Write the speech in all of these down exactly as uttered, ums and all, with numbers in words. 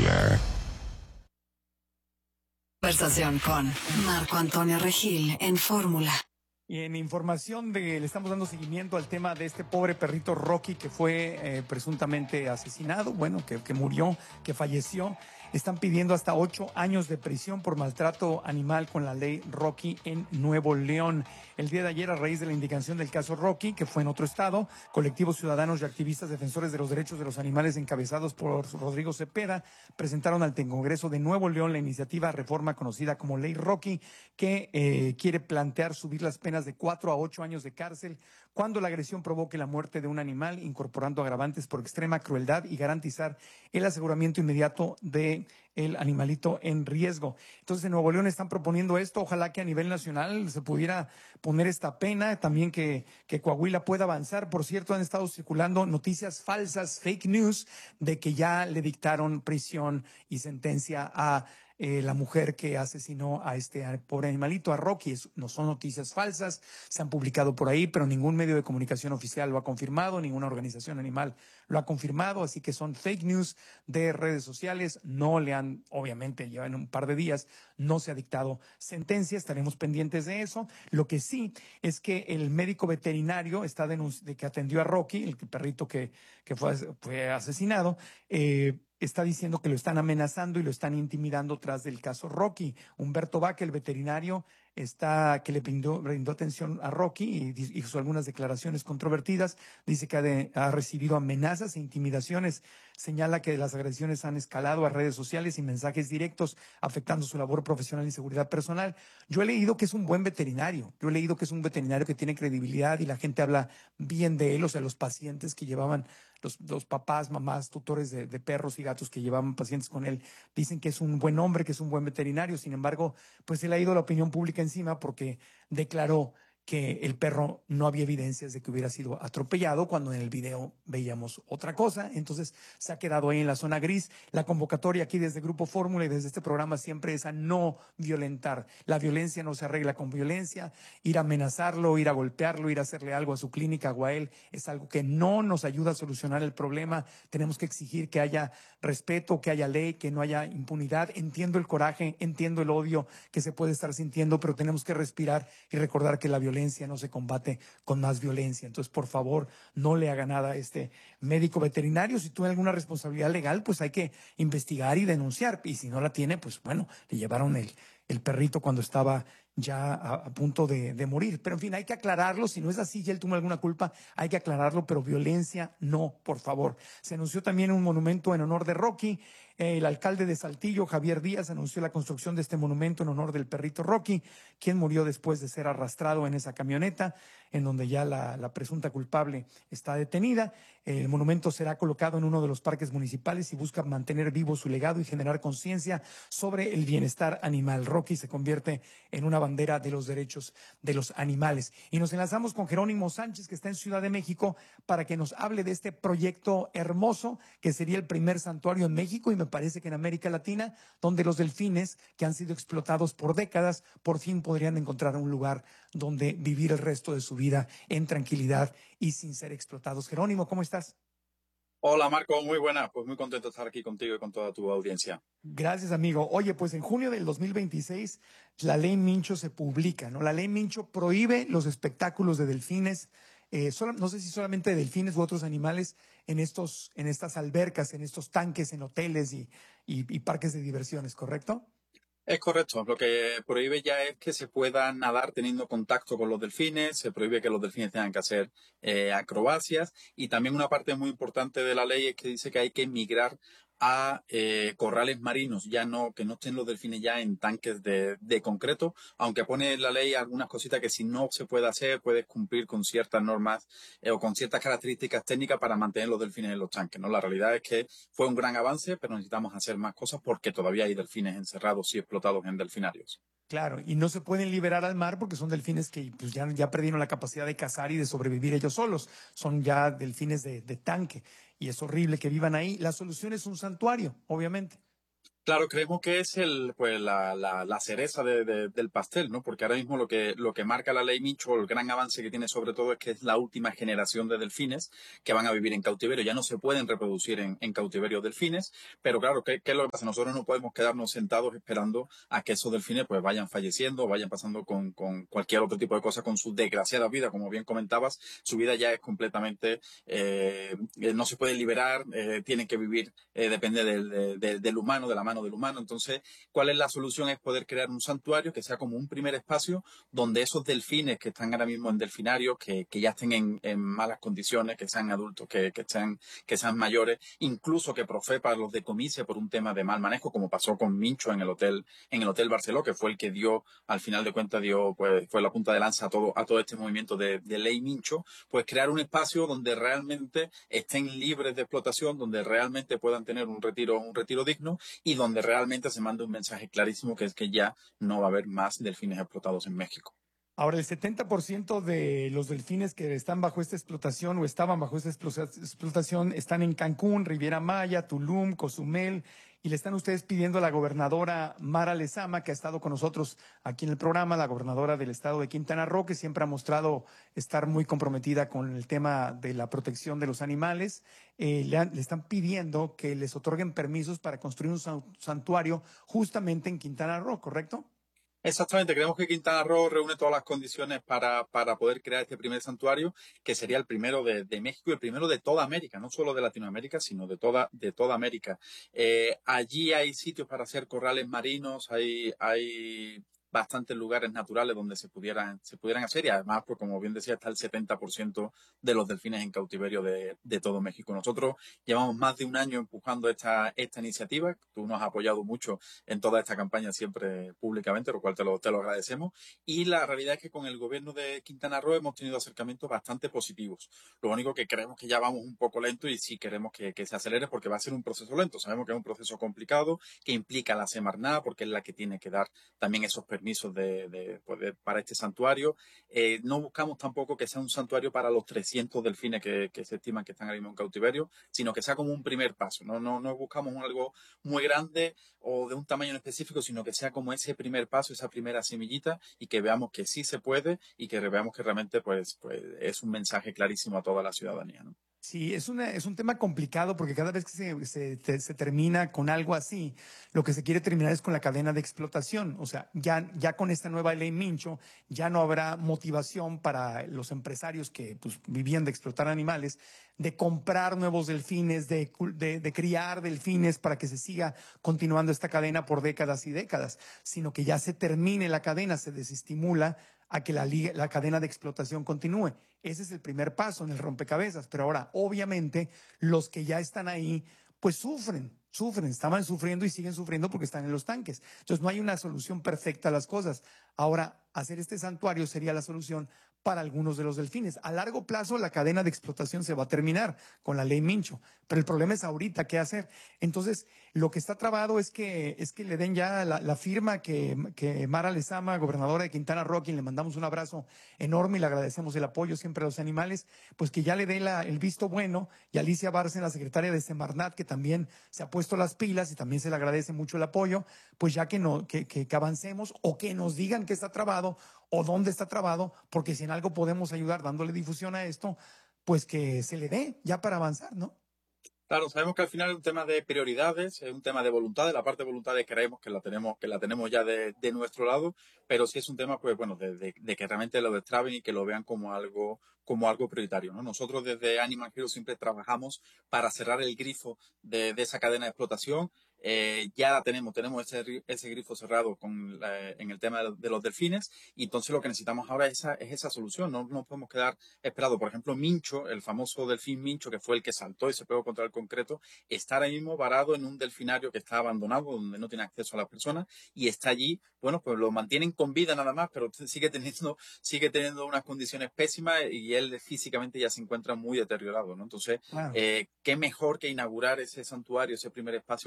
Fórmula. Conversación con Marco Antonio Regil en Fórmula. Y en información de, le estamos dando seguimiento al tema de este pobre perrito Rocky que fue eh, presuntamente asesinado, bueno, que, que murió, que falleció. Están pidiendo hasta ocho años de prisión por maltrato animal con la ley Rocky en Nuevo León. El día de ayer, a raíz de la indicación del caso Rocky, que fue en otro estado, colectivos ciudadanos y activistas defensores de los derechos de los animales encabezados por Rodrigo Cepeda presentaron ante el Congreso de Nuevo León la iniciativa reforma conocida como Ley Rocky, que eh, quiere plantear subir las penas de cuatro a ocho años de cárcel cuando la agresión provoque la muerte de un animal, incorporando agravantes por extrema crueldad y garantizar el aseguramiento inmediato de el animalito en riesgo. Entonces, en Nuevo León están proponiendo esto. Ojalá que a nivel nacional se pudiera poner esta pena, también que, que Coahuila pueda avanzar. Por cierto, han estado circulando noticias falsas, fake news, de que ya le dictaron prisión y sentencia a Eh, la mujer que asesinó a este pobre animalito, a Rocky. Es, no son noticias falsas, se han publicado por ahí, pero ningún medio de comunicación oficial lo ha confirmado, ninguna organización animal lo ha confirmado, así que son fake news de redes sociales. No le han, obviamente, llevan un par de días, no se ha dictado sentencia, estaremos pendientes de eso. Lo que sí es que el médico veterinario está denunci- de que atendió a Rocky, el perrito que, que fue, fue asesinado, eh, está diciendo que lo están amenazando y lo están intimidando tras del caso Rocky. Humberto Vaca, el veterinario, está que le brindó, brindó atención a Rocky y hizo algunas declaraciones controvertidas. Dice que ha, de, ha recibido amenazas e intimidaciones. Señala que las agresiones han escalado a redes sociales y mensajes directos afectando su labor profesional y seguridad personal. Yo he leído que es un buen veterinario. Yo he leído que es un veterinario que tiene credibilidad y la gente habla bien de él, o sea, los pacientes que llevaban Los, los papás, mamás, tutores de, de perros y gatos que llevaban pacientes con él, dicen que es un buen hombre, que es un buen veterinario. Sin embargo, pues él ha ido a la opinión pública encima porque declaró que el perro no había evidencias de que hubiera sido atropellado, cuando en el video veíamos otra cosa. Entonces se ha quedado ahí en la zona gris. La convocatoria aquí desde Grupo Fórmula y desde este programa siempre es a no violentar. La violencia no se arregla con violencia. Ir a amenazarlo, ir a golpearlo, ir a hacerle algo a su clínica o a él es algo que no nos ayuda a solucionar el problema. Tenemos que exigir que haya respeto, que haya ley, que no haya impunidad. Entiendo el coraje, entiendo el odio que se puede estar sintiendo, pero tenemos que respirar y recordar que la violencia violencia no se combate con más violencia. Entonces, por favor, no le haga nada a este médico veterinario. Si tiene alguna responsabilidad legal, pues hay que investigar y denunciar. Y si no la tiene, pues bueno, le llevaron el, el perrito cuando estaba ya a, a punto de, de morir. Pero en fin, hay que aclararlo. Si no es así, ya él tuvo alguna culpa, hay que aclararlo, pero violencia no, por favor. Se anunció también un monumento en honor de Rocky. El alcalde de Saltillo, Javier Díaz, anunció la construcción de este monumento en honor del perrito Rocky, quien murió después de ser arrastrado en esa camioneta, en donde ya la, la presunta culpable está detenida. El monumento será colocado en uno de los parques municipales y busca mantener vivo su legado y generar conciencia sobre el bienestar animal. Rocky se convierte en una bandera de los derechos de los animales. Y nos enlazamos con Jerónimo Sánchez, que está en Ciudad de México, para que nos hable de este proyecto hermoso, que sería el primer santuario en México y me parece que en América Latina, donde los delfines que han sido explotados por décadas, por fin podrían encontrar un lugar donde vivir el resto de su vida en tranquilidad y sin ser explotados. Jerónimo, ¿cómo estás? Hola Marco, muy buena, pues muy contento de estar aquí contigo y con toda tu audiencia. Gracias, amigo. Oye, pues en junio del dos mil veintiséis la ley Mincho se publica, ¿no? La ley Mincho prohíbe los espectáculos de delfines, eh, solo, no sé si solamente de delfines u otros animales, en estos, en estas albercas, en estos tanques, en hoteles y, y, y parques de diversiones, ¿correcto? Es correcto, lo que prohíbe ya es que se pueda nadar teniendo contacto con los delfines, se prohíbe que los delfines tengan que hacer eh, acrobacias, y también una parte muy importante de la ley es que dice que hay que migrar a eh, corrales marinos, ya no, que no estén los delfines ya en tanques de, de concreto, aunque pone en la ley algunas cositas que si no se puede hacer, puedes cumplir con ciertas normas eh, o con ciertas características técnicas para mantener los delfines en los tanques, ¿no? La realidad es que fue un gran avance, pero necesitamos hacer más cosas porque todavía hay delfines encerrados y explotados en delfinarios. Claro, y no se pueden liberar al mar porque son delfines que pues, ya, ya perdieron la capacidad de cazar y de sobrevivir ellos solos. Son ya delfines de, de tanque y es horrible que vivan ahí. La solución es un santuario, obviamente. Claro, creemos que es el, pues, la, la, la cereza de, de, del pastel, ¿no? Porque ahora mismo lo que, lo que marca la ley Mincho, el gran avance que tiene sobre todo es que es la última generación de delfines que van a vivir en cautiverio. Ya no se pueden reproducir en, en cautiverio delfines, pero claro, ¿qué, qué es lo que pasa? Nosotros no podemos quedarnos sentados esperando a que esos delfines pues vayan falleciendo, vayan pasando con, con cualquier otro tipo de cosa, con su desgraciada vida, como bien comentabas, su vida ya es completamente, eh, no se puede liberar, eh, tienen que vivir, eh, depende del, de, de, del humano, de la mano del humano. Entonces, ¿cuál es la solución? Es poder crear un santuario que sea como un primer espacio donde esos delfines que están ahora mismo en delfinarios, que, que ya estén en, en, malas condiciones, que sean adultos, que, que, estén, que sean mayores, incluso que Profepa los decomise por un tema de mal manejo, como pasó con Mincho en el hotel, en el Hotel Barceló, que fue el que dio, al final de cuentas, dio, pues, fue la punta de lanza a todo, a todo este movimiento de, de ley Mincho, pues crear un espacio donde realmente estén libres de explotación, donde realmente puedan tener un retiro, un retiro digno y donde realmente se manda un mensaje clarísimo que es que ya no va a haber más delfines explotados en México. Ahora, el setenta por ciento de los delfines que están bajo esta explotación o estaban bajo esta explotación están en Cancún, Riviera Maya, Tulum, Cozumel, y le están ustedes pidiendo a la gobernadora Mara Lezama, que ha estado con nosotros aquí en el programa, la gobernadora del estado de Quintana Roo, que siempre ha mostrado estar muy comprometida con el tema de la protección de los animales, eh, le, han, le están pidiendo que les otorguen permisos para construir un santuario justamente en Quintana Roo, ¿correcto? Exactamente, creemos que Quintana Roo reúne todas las condiciones para, para poder crear este primer santuario, que sería el primero de, de México y el primero de toda América, no solo de Latinoamérica, sino de toda, de toda América. Eh, allí hay sitios para hacer corrales marinos, hay, hay bastantes lugares naturales donde se pudieran, se pudieran hacer y además, pues como bien decía, está el setenta por ciento de los delfines en cautiverio de, de todo México. Nosotros llevamos más de un año empujando esta, esta iniciativa, tú nos has apoyado mucho en toda esta campaña siempre públicamente, lo cual te lo, te lo agradecemos. Y la realidad es que con el gobierno de Quintana Roo hemos tenido acercamientos bastante positivos. Lo único que creemos que ya vamos un poco lento y sí queremos que, que se acelere porque va a ser un proceso lento. Sabemos que es un proceso complicado, que implica a la Semarnat porque es la que tiene que dar también esos permisos de, de, pues de, para este santuario. Eh, no buscamos tampoco que sea un santuario para los trescientos delfines que, que se estiman que están ahora mismo en cautiverio, sino que sea como un primer paso. No, no, no buscamos algo muy grande o de un tamaño en específico, sino que sea como ese primer paso, esa primera semillita y que veamos que sí se puede y que veamos que realmente pues, pues es un mensaje clarísimo a toda la ciudadanía, ¿no? Sí, es, una, es un tema complicado porque cada vez que se, se, te, se termina con algo así, lo que se quiere terminar es con la cadena de explotación. O sea, ya, ya con esta nueva ley Mincho, ya no habrá motivación para los empresarios que pues, vivían de explotar animales, de comprar nuevos delfines, de, de, de criar delfines para que se siga continuando esta cadena por décadas y décadas, sino que ya se termine la cadena, se desestimula a que la, la cadena de explotación continúe. Ese es el primer paso en el rompecabezas. Pero ahora, obviamente, los que ya están ahí, pues sufren, sufren, estaban sufriendo y siguen sufriendo porque están en los tanques. Entonces, no hay una solución perfecta a las cosas. Ahora, hacer este santuario sería la solución para algunos de los delfines. A largo plazo, la cadena de explotación se va a terminar con la ley Mincho. Pero el problema es ahorita qué hacer. Entonces, lo que está trabado es que, es que le den ya la, la firma que, que Mara Lezama, gobernadora de Quintana Roo, a quien le mandamos un abrazo enorme y le agradecemos el apoyo siempre a los animales, pues que ya le dé la, el visto bueno. Y Alicia Bárcena, la secretaria de Semarnat, que también se ha puesto las pilas y también se le agradece mucho el apoyo, pues ya que, no, que, que, que avancemos o que nos digan que está trabado o dónde está trabado, porque si en algo podemos ayudar dándole difusión a esto, pues que se le dé ya para avanzar, ¿no? Claro, sabemos que al final es un tema de prioridades, es un tema de voluntades. La parte de voluntades creemos que la tenemos, que la tenemos ya de, de nuestro lado, pero sí es un tema, pues bueno, de, de, de que realmente lo destraben y que lo vean como algo, como algo prioritario, ¿no? Nosotros desde Animal Hero siempre trabajamos para cerrar el grifo de, de esa cadena de explotación. Eh, ya la tenemos, tenemos ese, ese grifo cerrado con la, en el tema de, de los delfines, y entonces lo que necesitamos ahora es esa, es esa solución. No nos podemos quedar esperados. Por ejemplo, Mincho, el famoso delfín Mincho, que fue el que saltó y se pegó contra el concreto, está ahora mismo varado en un delfinario que está abandonado, donde no tiene acceso a las personas, y está allí, bueno, pues lo mantienen con vida nada más, pero sigue teniendo, sigue teniendo unas condiciones pésimas y él físicamente ya se encuentra muy deteriorado, ¿no? Entonces, Claro. eh, qué mejor que inaugurar ese santuario, ese primer espacio,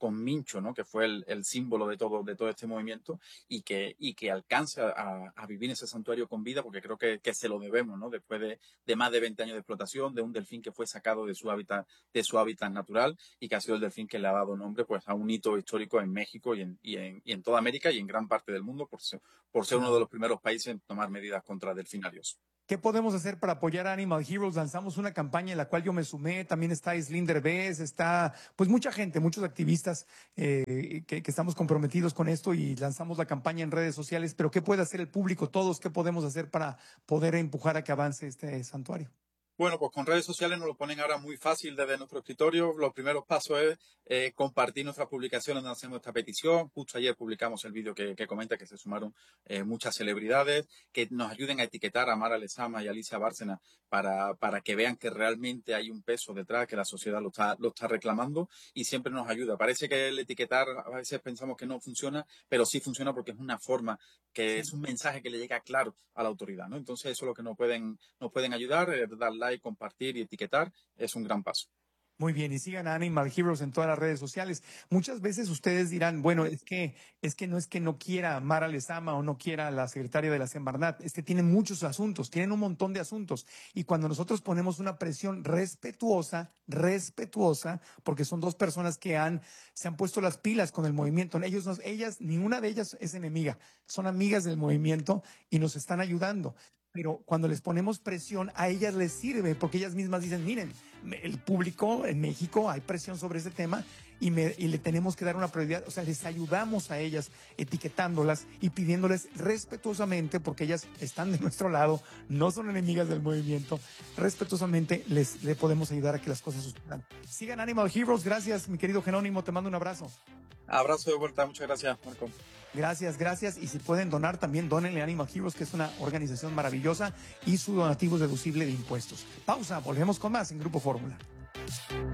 con Mincho, ¿no? Que fue el, el símbolo de todo, de todo este movimiento, y que, y que alcance a, a vivir en ese santuario con vida, porque creo que, que se lo debemos, ¿no? Después de, de más de veinte años de explotación, de un delfín que fue sacado de su hábitat, de su hábitat natural, y que ha sido el delfín que le ha dado nombre, pues, a un hito histórico en México y en, y en, y en toda América y en gran parte del mundo, por ser, por ser uno de los primeros países en tomar medidas contra delfinarios. ¿Qué podemos hacer para apoyar a Animal Heroes? Lanzamos una campaña en la cual yo me sumé, también está Islín Derbez, está pues mucha gente, muchos activistas eh, que, que estamos comprometidos con esto y lanzamos la campaña en redes sociales, pero ¿qué puede hacer el público, todos? ¿Qué podemos hacer para poder empujar a que avance este santuario? Bueno, pues con redes sociales nos lo ponen ahora muy fácil desde nuestro escritorio. Los primeros pasos es eh, compartir nuestras publicaciones donde hacemos esta petición. Justo ayer publicamos el vídeo que, que comenta que se sumaron eh, muchas celebridades, que nos ayuden a etiquetar a Mara Lezama y a Alicia Bárcena para, para que vean que realmente hay un peso detrás, que la sociedad lo está, lo está reclamando, y siempre nos ayuda. Parece que el etiquetar a veces pensamos que no funciona, pero sí funciona porque es una forma, que es un mensaje que le llega claro a la autoridad, ¿no? Entonces eso es lo que nos pueden, nos pueden ayudar, es dar like, compartir y etiquetar, es un gran paso. Muy bien, y sigan a Animal Heroes en todas las redes sociales. Muchas veces ustedes dirán, bueno, es que, es que no es que no quiera Mara Lezama o no quiera la secretaria de la Semarnat, es que tienen muchos asuntos, tienen un montón de asuntos. Y cuando nosotros ponemos una presión respetuosa, respetuosa, porque son dos personas que han, se han puesto las pilas con el movimiento. Ellos, nos, ellas, ninguna de ellas es enemiga, son amigas del movimiento y nos están ayudando. Pero cuando les ponemos presión, a ellas les sirve, porque ellas mismas dicen, miren, el público en México hay presión sobre ese tema y, me, y le tenemos que dar una prioridad. O sea, les ayudamos a ellas etiquetándolas y pidiéndoles respetuosamente, porque ellas están de nuestro lado, no son enemigas del movimiento, respetuosamente les le podemos ayudar a que las cosas sucedan. Sigan Animal Heroes. Gracias, mi querido Jerónimo, te mando un abrazo. Abrazo de vuelta, muchas gracias, Marco. Gracias, gracias. Y si pueden donar, también dónenle a Animal Heroes, que es una organización maravillosa, y su donativo es deducible de impuestos. Pausa, volvemos con más en Grupo Fórmula.